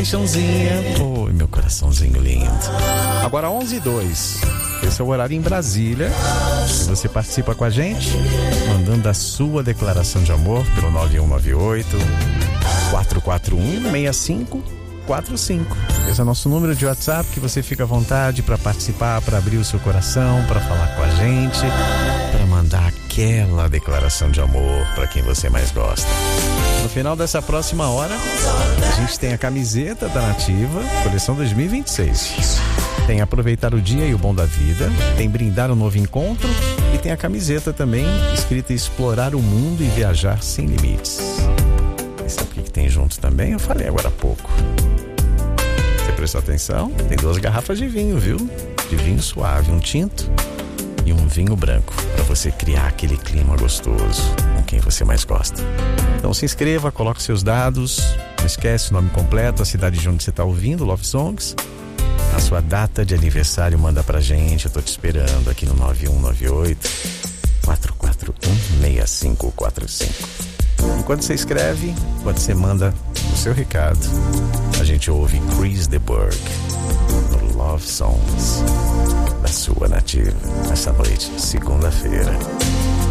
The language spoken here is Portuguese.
paixãozinha. Oi, meu coraçãozinho lindo. Agora 11h02. Esse é o horário em Brasília. E você participa com a gente, mandando a sua declaração de amor pelo 9198 441 6545. Esse é o nosso número de WhatsApp, que você fica à vontade para participar, para abrir o seu coração, para falar com a gente, para mandar aquela declaração de amor para quem você mais gosta. No final dessa próxima hora, a gente tem a camiseta da Nativa, coleção 2026. Tem Aproveitar o Dia e o Bom da Vida, tem Brindar um Novo Encontro e tem a camiseta também escrita Explorar o Mundo e Viajar Sem Limites. E sabe o que tem junto também? Eu falei agora há pouco. Você prestou atenção? Tem 2 garrafas de vinho, viu? De vinho suave, um tinto e um vinho branco, para você criar aquele clima gostoso com quem você mais gosta. Então se inscreva, coloque seus dados, não esquece o nome completo, a cidade de onde você está ouvindo, Love Songs, a sua data de aniversário, manda pra gente, eu tô te esperando aqui no 9198 441 6545. Enquanto você escreve, enquanto você manda o seu recado, a gente ouve Chris de Burgh no Love Songs da sua Nativa, essa noite, segunda-feira.